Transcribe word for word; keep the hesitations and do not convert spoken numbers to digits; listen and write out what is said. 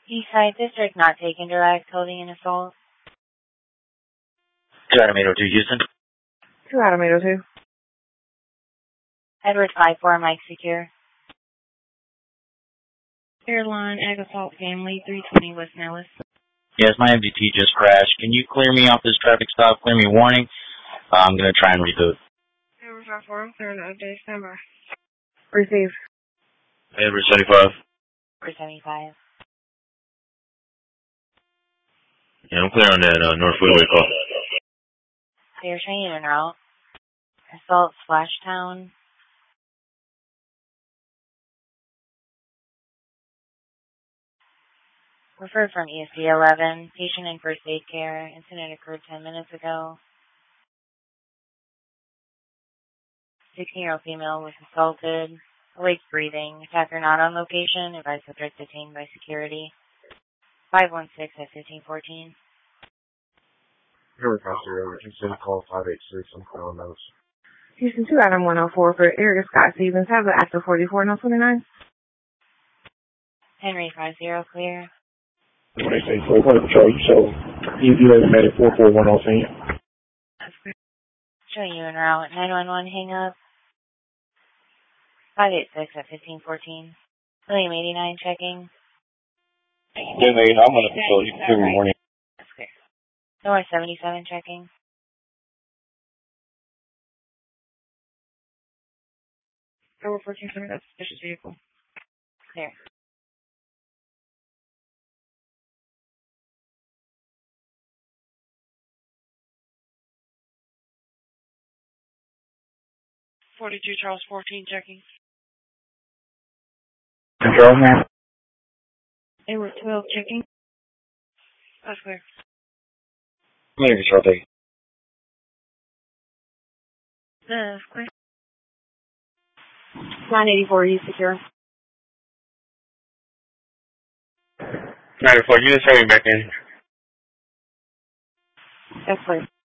Eastside District not taking direct, holding an assault. two Adam eight oh two, Houston. two Adam eight oh two. Edward five four, Mike secure. Airline, Ag Assault Family, three twenty West Nellis. Yes, my M D T just crashed. Can you clear me off this traffic stop? Clear me a warning. Uh, I'm going to try and reboot. Edward five four, I'm clearing the update. Stand by. Receive. Edward seventy-five. For seventy-five. Yeah, I'm clear on that uh, North Freeway call. Clear train en route. Assault Splashtown. Referred from E S D eleven. Patient in first aid care. Incident occurred ten minutes ago. sixteen-year-old female was assaulted. Awake breathing. Attacker not on location. Advised subject detained by security. five one six at fifteen fourteen. Here we go, zero. Houston, call five eight six. I'm calling those. Houston two Adam one oh four for Erica Scott Stevens. Have the active forty-four, no twenty-nine. Henry five zero, clear. When they say four hundred patrol, you show you you estimated four four one on scene. Showing you en route. nine one one, hang up. five eight six at fifteen fourteen. William eighty-nine, checking. Yeah, mate, I'm going to patrol you two in the morning. That's clear. North seventy-seven, checking. Edward fourteen, send me that suspicious vehicle. Clear. forty-two Charles fourteen, checking. Control now. Edward twelve, checking. That's clear. Come here, control take. That's clear. nine eighty-four, you secure. nine eighty-four, units heading back in. That's clear.